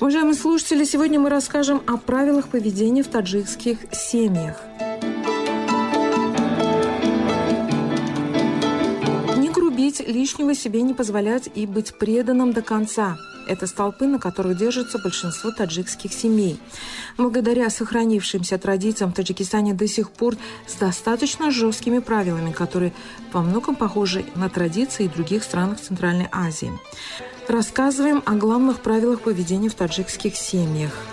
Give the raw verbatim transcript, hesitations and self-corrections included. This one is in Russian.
Уважаемые слушатели, сегодня мы расскажем о правилах поведения в таджикских семьях. Не грубить, лишнего себе не позволять и быть преданным до конца. Это столпы, на которых держится большинство таджикских семей. Благодаря сохранившимся традициям в Таджикистане до сих пор с достаточно жесткими правилами, которые во многом похожи на традиции других стран Центральной Азии. Рассказываем о главных правилах поведения в таджикских семьях.